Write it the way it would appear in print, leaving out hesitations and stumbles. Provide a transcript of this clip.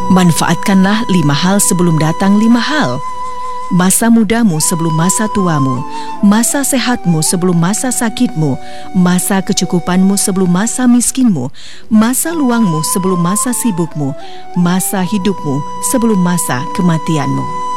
Manfaatkanlah 5 hal sebelum datang 5 hal. Masa mudamu sebelum masa tuamu, masa sehatmu sebelum masa sakitmu, masa kecukupanmu sebelum masa miskinmu, masa luangmu sebelum masa sibukmu, masa hidupmu sebelum masa kematianmu.